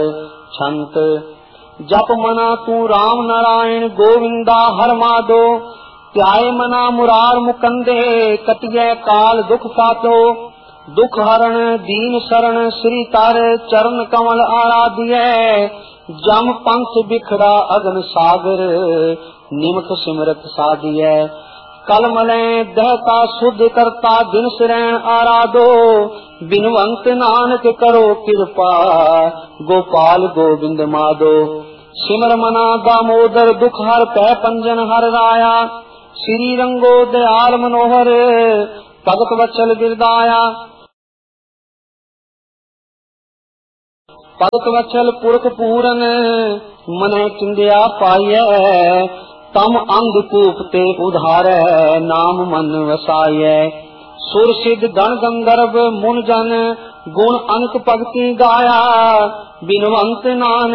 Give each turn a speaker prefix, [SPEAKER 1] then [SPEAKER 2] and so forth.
[SPEAKER 1] छंत जप मना तू राम नारायण गोविंदा हर माधो, त्याय मना मुरार मुकंदे कटिय काल दुख सातो। दुख हरण दीन शरण श्री तार चरण कमल आराध्य, जम पंथ बिखड़ा अगन सागर निमक सिमरत साधिय। कलमले दहता शुद्ध करता दिन शरण आराधो, बिनवंत नानक करो कृपा गोपाल गोविंद माधो। सिमर मना दामोदर दुख हर पै पंजन हर राया, श्री रंगो दयाल मनोहर भगत वत्सल बिरदाया। भगत वत्सल पुरख पूरन मने चिंदिया पाइय, तम अंधकूप ते उधारै नाम मन वसाय। सुर सिद्ध गण गंधर्व मुन जन गुण अनक भगति गाया, बिनवंत नानक